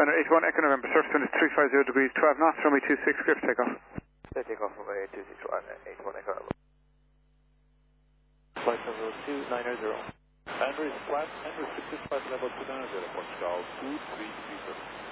Runway 81 Echo November, surface wind is 350 degrees, 12 knots, runway 26, clear for takeoff. Clear takeoff runway 26, 81 Echo November. Flight level 290. Andrew is flat and restricted flight level 290, Portugal 2337.